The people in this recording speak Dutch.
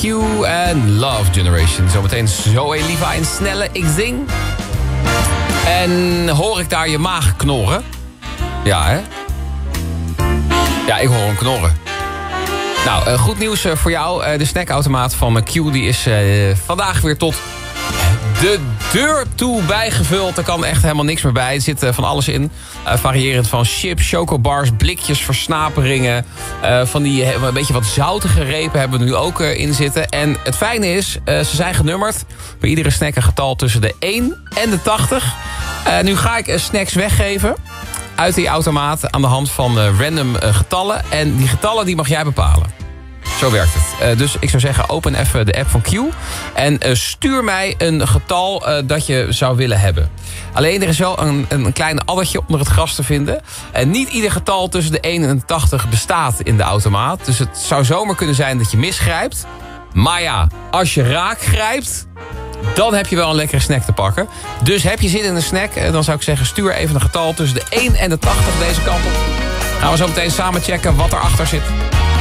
Q en Love Generation. Zometeen Zoe Levi en Snelle Ik Zing. En hoor ik daar je maag knorren? Ja, hè? Ja, ik hoor hem knorren. Nou, goed nieuws voor jou. De snackautomaat van Q die is vandaag weer tot de deur toe bijgevuld. Er kan echt helemaal niks meer bij. Er zit van alles in. Variërend van chips, chocobars, blikjes, versnaperingen. Van die een beetje wat zoutige repen hebben we nu ook in zitten. En het fijne is, ze zijn genummerd. Bij iedere snack een getal tussen de 1 en de 80. Nu ga ik snacks weggeven uit die automaat aan de hand van random getallen. En die getallen die mag jij bepalen. Zo werkt het. Dus ik zou zeggen, open even de app van Q. En stuur mij een getal dat je zou willen hebben. Alleen er is wel een klein addertje onder het gras te vinden. En niet ieder getal tussen de 1 en de 80 bestaat in de automaat. Dus het zou zomaar kunnen zijn dat je misgrijpt. Maar ja, als je raak grijpt, dan heb je wel een lekkere snack te pakken. Dus heb je zin in een snack, dan zou ik zeggen, stuur even een getal tussen de 1 en de 80 deze kant op. Gaan we zo meteen samen checken wat erachter zit.